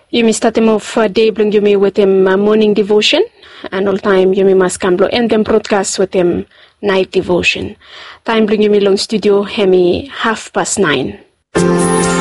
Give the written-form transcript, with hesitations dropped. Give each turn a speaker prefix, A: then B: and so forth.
A: Yumi starting off day bring you me with him morning devotion, and all time Yumi Maskamblo and then broadcast with him night devotion. Time bring you me long studio hemi 9:30.